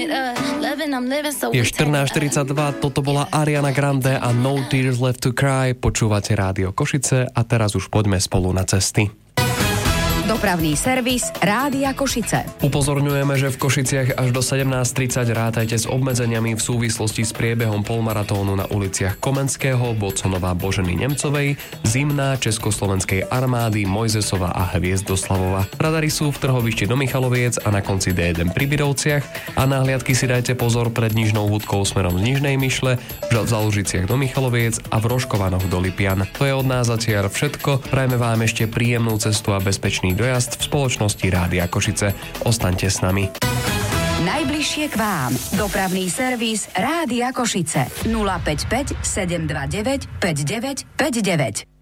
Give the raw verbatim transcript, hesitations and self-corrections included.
Je štrnásť štyridsaťdva, toto bola Ariana Grande a No Tears Left to Cry. Počúvate Rádio Košice a teraz už poďme spolu na cesty. Dopravný servis Rádia Košice. Upozorňujeme, že v Košiciach až do sedemnásť tridsať rátajte s obmedzeniami v súvislosti s priebehom polmaratónu na uliciach Komenského, Boconova, Boženy Nemcovej, Zimná, Československej armády, Mojzesova a Hviezdoslavova. Radary sú v trhovišti do Michaloviec a na konci dé jeden pri Birovciach a na hliadky si dajte pozor pred Nižnou Hudkou smerom z Nižnej Myšle, v Zalužiciach do Michaloviec a v Rožkovanoch do Lipian. To je od nás zatiaľ všetko. Prajme vám ešte príjemnú cestu a bezpečný dojazd v spoločnosti Rádia Košice. Ostaňte s nami. Najbližšie k vám. Dopravný servis Rádia Košice. nula päť päť sedem dva deväť päť deväť päť deväť.